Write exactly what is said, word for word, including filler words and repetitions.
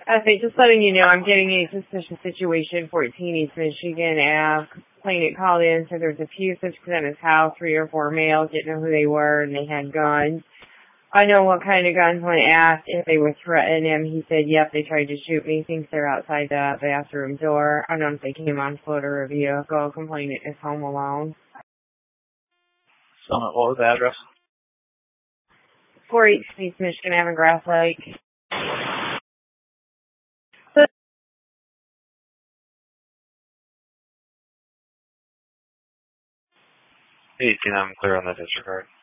Okay, just letting you know, I'm getting a suspicious situation, fourteen East Michigan Ave. Complainant called in, said there was a few suspects at his house, three or four males, didn't know who they were, and they had guns. I know what kind of guns. When asked if they would threaten him, he said, yep, they tried to shoot me. Thinks they're outside the bathroom door. I don't know if they came on foot or a vehicle. Complainant is home alone. So, what was the address? four East Michigan Ave, Grass Lake. eighteen, I'm clear on the disregard.